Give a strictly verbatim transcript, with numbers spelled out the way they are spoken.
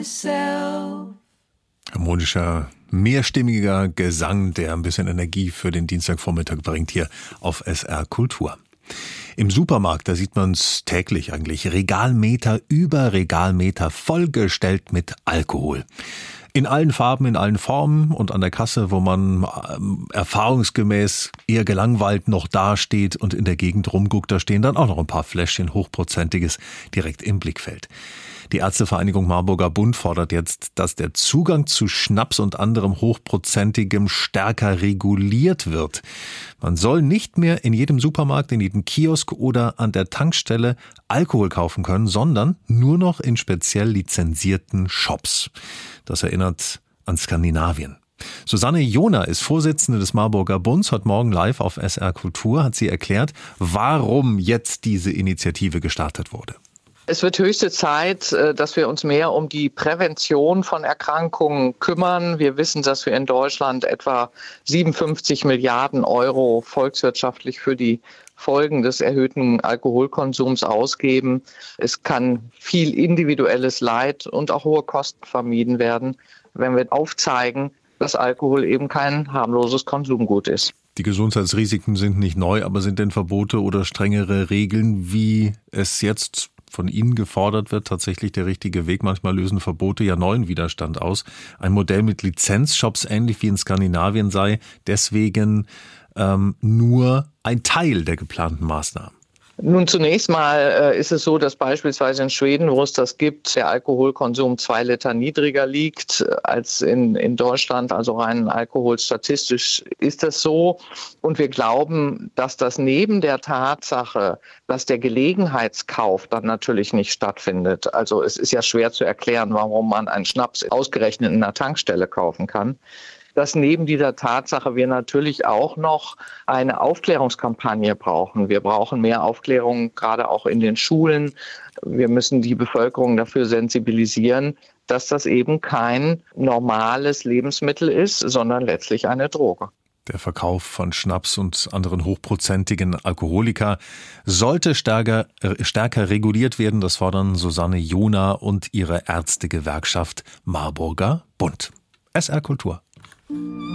Harmonischer, mehrstimmiger Gesang, der ein bisschen Energie für den Dienstagvormittag bringt hier auf S R Kultur. Im Supermarkt, da sieht man es täglich eigentlich, Regalmeter über Regalmeter vollgestellt mit Alkohol. In allen Farben, in allen Formen, und an der Kasse, wo man ähm, erfahrungsgemäß eher gelangweilt noch dasteht und in der Gegend rumguckt, da stehen dann auch noch ein paar Fläschchen Hochprozentiges direkt im Blickfeld. Die Ärztevereinigung Marburger Bund fordert jetzt, dass der Zugang zu Schnaps und anderem Hochprozentigem stärker reguliert wird. Man soll nicht mehr in jedem Supermarkt, in jedem Kiosk oder an der Tankstelle Alkohol kaufen können, sondern nur noch in speziell lizenzierten Shops. Das erinnert an Skandinavien. Susanne Johner ist Vorsitzende des Marburger Bunds. Heute Morgen live auf S R Kultur hat sie erklärt, warum jetzt diese Initiative gestartet wurde. Es wird höchste Zeit, dass wir uns mehr um die Prävention von Erkrankungen kümmern. Wir wissen, dass wir in Deutschland etwa siebenundfünfzig Milliarden Euro volkswirtschaftlich für die Folgen des erhöhten Alkoholkonsums ausgeben. Es kann viel individuelles Leid und auch hohe Kosten vermieden werden, wenn wir aufzeigen, dass Alkohol eben kein harmloses Konsumgut ist. Die Gesundheitsrisiken sind nicht neu, aber sind denn Verbote oder strengere Regeln, wie es jetzt von Ihnen gefordert wird, tatsächlich der richtige Weg? Manchmal lösen Verbote ja neuen Widerstand aus. Ein Modell mit Lizenzshops, ähnlich wie in Skandinavien, sei deswegen ähm, nur ein Teil der geplanten Maßnahmen. Nun, zunächst mal äh, ist es so, dass beispielsweise in Schweden, wo es das gibt, der Alkoholkonsum zwei Liter niedriger liegt als in, in Deutschland. Also rein alkoholstatistisch ist das so. Und wir glauben, dass das neben der Tatsache, dass der Gelegenheitskauf dann natürlich nicht stattfindet. Also es ist ja schwer zu erklären, warum man einen Schnaps ausgerechnet in einer Tankstelle kaufen kann. Dass neben dieser Tatsache wir natürlich auch noch eine Aufklärungskampagne brauchen. Wir brauchen mehr Aufklärung, gerade auch in den Schulen. Wir müssen die Bevölkerung dafür sensibilisieren, dass das eben kein normales Lebensmittel ist, sondern letztlich eine Droge. Der Verkauf von Schnaps und anderen hochprozentigen Alkoholika sollte stärker, äh, stärker reguliert werden. Das fordern Susanne Johner und ihre Ärztegewerkschaft Marburger Bund. S R Kultur.